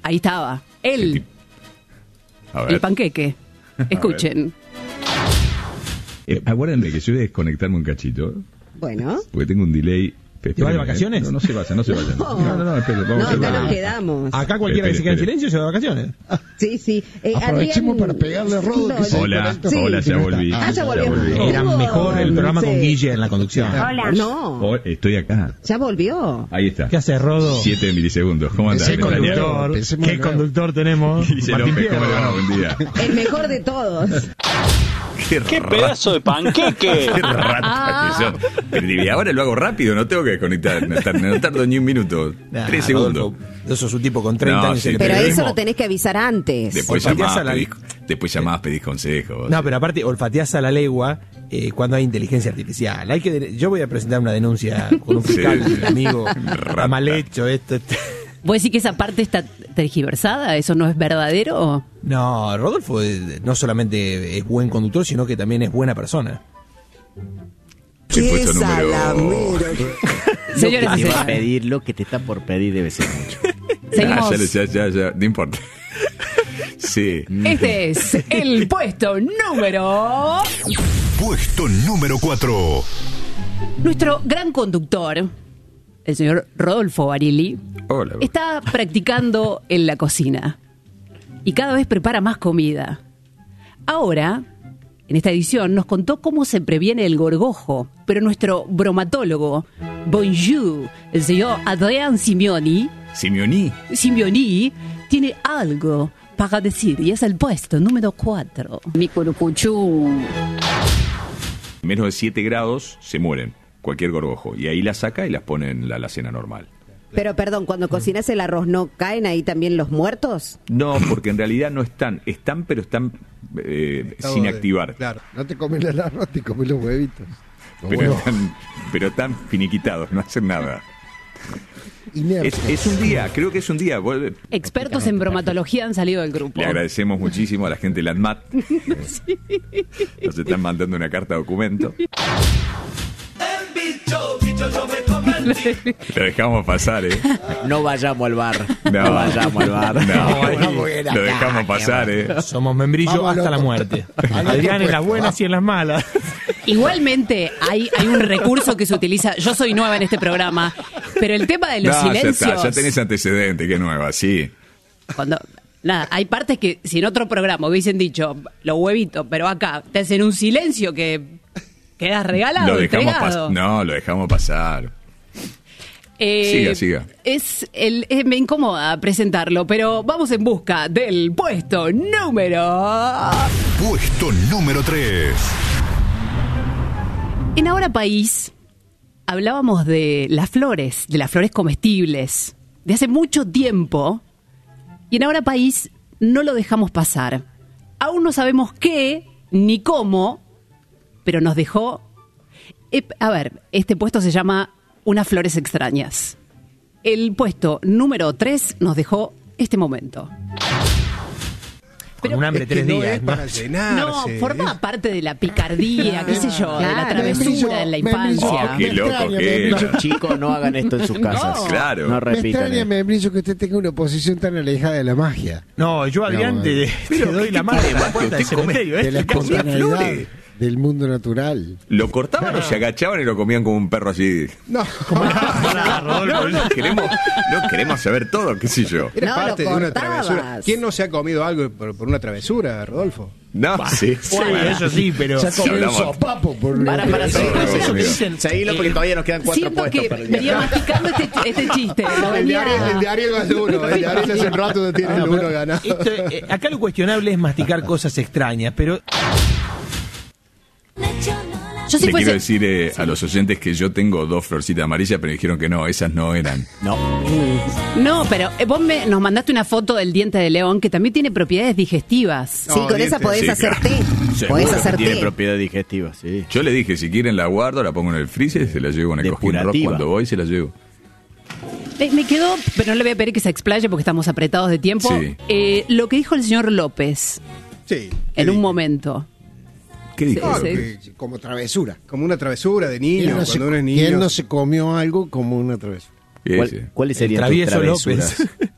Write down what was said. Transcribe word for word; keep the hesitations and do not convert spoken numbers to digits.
Ahí estaba. Él. El panqueque. Escuchen. Eh, aguárdenme que yo voy a desconectarme un cachito. Bueno. Porque tengo un delay. ¿Te vas de vacaciones? No, no se vayan, no se vayan. No, no, no, espere, vamos No, a hacer acá la- nos quedamos. Acá cualquiera Espere, que se quede en espere. silencio se va de vacaciones. Sí, sí. Eh, Aprovechemos Adrián- para pegarle a Rodo. No, que se Hola, desconectó. Sí. hola, ya volví. Ah, ya volvió. Era mejor el programa con Sí. Guille en la conducción. Hola. No, Oh, estoy acá. ya volvió. Ahí está. ¿Qué hace, Rodo? Siete milisegundos. ¿Cómo andas? ¿Qué Pensé con conductor, Pensemos ¿Qué de nuevo. conductor tenemos? Guille Martín López, ¿cómo le va? Fierro. Buen día. El mejor de todos. Qué, ¡Qué pedazo de panqueque! Qué rata que son. Pero y ahora lo hago rápido, no tengo que desconectar. No tardo, no tardo ni un minuto. Nah, Tres segundos. Rodolfo, vos sos un tipo con treinta No, años sí, en el Pero periodismo. eso lo tenés que avisar antes. Después Olfateás llamabas, a la- pedís, después llamabas, pedís consejos. No, pero aparte olfateás a la legua eh, cuando hay inteligencia artificial. Hay que de- yo voy a presentar una denuncia con un fiscal, Sí. un amigo. Rata. Está mal hecho esto. esto. ¿Vos decís que esa parte está tergiversada? ¿Eso no es verdadero? No, Rodolfo eh, no solamente es buen conductor, sino que también es buena persona. Sí, puesto número... Señores Lo y que te va a señores, pedir, lo que te está por pedir debe ser mucho. seguimos. Ah, ya, ya, ya, ya, no importa. Sí. Este es el puesto número... Puesto número cuatro. Nuestro gran conductor, el señor Rodolfo Barilli, Hola. está practicando en la cocina y cada vez prepara más comida. Ahora, en esta edición, nos contó cómo se previene el gorgojo, pero nuestro bromatólogo, bonjour, el señor Adrián Simeoni, Simeoni. Simeoni, tiene algo para decir y es el puesto número cuatro. Mi curucuchú. Menos de siete grados se mueren. Cualquier gorgojo. Y ahí las saca y las pone en la alacena normal. Pero perdón, cuando cocinas el arroz, ¿no caen ahí también los muertos? No, porque en realidad no están. Están, pero están eh, Estado sin de- activar. Claro, no te comes el arroz, te comes los huevitos. Los Pero huevos. están, pero están finiquitados, no hacen nada. Inertes. Es, es un día, creo que es un día. Vuelve- Expertos en bromatología han salido del grupo. Le agradecemos muchísimo a la gente de la ANMAT. Nos están mandando una carta documento. Lo dejamos pasar, ¿eh? No vayamos al bar. No, No, vayamos al bar. No, lo dejamos pasar, ¿eh? Somos membrillo Vamos, hasta loco. la muerte. Al Adrián otro en las puesto, buenas va. y en las malas. Igualmente hay, hay un recurso que se utiliza. Yo soy nueva en este programa, pero el tema de los No, ya silencios. está, ya tenés antecedente, que nueva, sí. Cuando, nada, hay partes que si en otro programa hubiesen dicho los huevitos, pero acá te hacen un silencio que quedas regalado, Lo dejamos entregado. pasar. No, lo dejamos pasar. Eh, Siga, siga. Es el, eh, me incomoda presentarlo, pero vamos en busca del puesto número. Puesto número tres. En Ahora País hablábamos de las flores, de las flores comestibles, de hace mucho tiempo, y en Ahora País no lo dejamos pasar. Aún no sabemos qué ni cómo, pero nos dejó... Eh, a ver, este puesto se llama Unas flores extrañas. El puesto número tres nos dejó este momento. Con un hambre Es que tres no días. es para llenarse. No, forma parte de la picardía, qué sé yo, de la Claro. travesura en la Membrillo, infancia. Oh, qué me loco extraña, que membrillo. era. Chicos, no hagan esto en sus casas. No. Claro. No Me repitan. extraña, eh. membrillo, que usted tenga una posición tan alejada de la magia. No, yo, Adrián, No, te, te doy la mano tiene a la más puerta que del usted come? cementerio. De la ¿eh? Casi espontaneidad flores. del mundo natural. Lo cortaban o se agachaban y lo comían como un perro así. No, No, no queremos, no queremos saber todo, qué sé yo. Era No, parte lo de una cortabas. travesura. ¿Quién no se ha comido algo por, por una travesura, Rodolfo? No, sí. Sí, eso sí, pero... se ha comido un hablamos. sopapo por una Para, para, No, sí, no, Eso no, que no. dicen... Seguilo porque todavía nos quedan cuatro Siento puestos que para el día. venía masticando este, este chiste. Lo El venía- diario, el diario es uno. El diario hace un rato tiene el No, uno pero ganado. esto, eh, acá lo cuestionable es masticar cosas extrañas, pero... Yo si Le quiero fuese, decir eh, a los oyentes que yo tengo dos florcitas amarillas, pero dijeron que no, esas no eran. No. no, pero eh, vos me, nos mandaste una foto del diente de león que también tiene propiedades digestivas. Sí, No, con esa dientes, podés sí, hacer claro. té. Seguro Podés que hacer tiene té. propiedad digestiva, sí. Yo le dije, si quieren la guardo, la pongo en el freezer y se la llevo en el cojín rock Depurativa. cuando voy, se la llevo. Eh, me quedó, pero no le voy a pedir que se explaye porque estamos apretados de tiempo. Sí. Eh, lo que dijo el señor López Sí. en un momento. ¿Qué dijo? Ah, Sí. que- como travesura. Como una travesura de niño, Y él no cuando se- uno es y niño. él no se comió algo como una travesura. ¿Qué ¿Cuál- dice? ¿Cuáles serían tus Travieso travesuras? López.